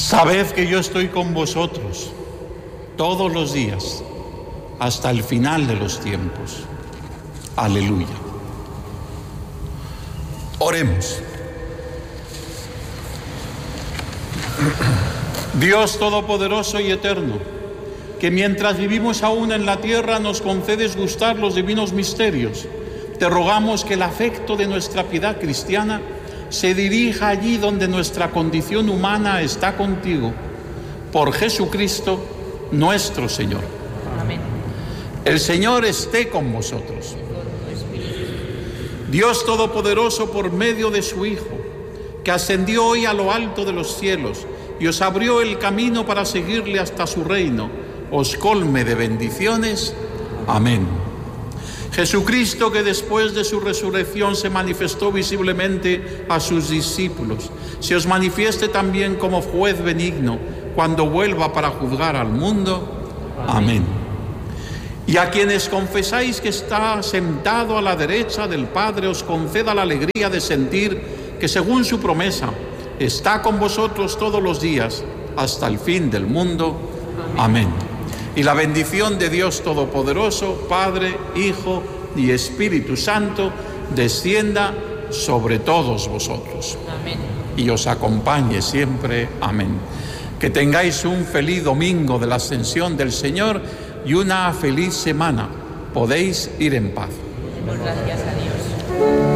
Sabed que yo estoy con vosotros todos los días, hasta el final de los tiempos. Aleluya. Oremos. Dios Todopoderoso y Eterno, que mientras vivimos aún en la tierra nos concedes gustar los divinos misterios, te rogamos que el afecto de nuestra piedad cristiana se dirija allí donde nuestra condición humana está contigo. Por Jesucristo, nuestro Señor. Amén. El Señor esté con vosotros. Dios Todopoderoso, por medio de su Hijo, que ascendió hoy a lo alto de los cielos y os abrió el camino para seguirle hasta su reino, os colme de bendiciones. Amén. Jesucristo, que después de su resurrección se manifestó visiblemente a sus discípulos, se os manifieste también como juez benigno cuando vuelva para juzgar al mundo. Amén. Y a quienes confesáis que está sentado a la derecha del Padre, os conceda la alegría de sentir que, según su promesa, está con vosotros todos los días hasta el fin del mundo. Amén. Y la bendición de Dios Todopoderoso, Padre, Hijo y Espíritu Santo, descienda sobre todos vosotros. Amén. Y os acompañe siempre. Amén. Que tengáis un feliz domingo de la Ascensión del Señor y una feliz semana. Podéis ir en paz. Demos gracias a Dios.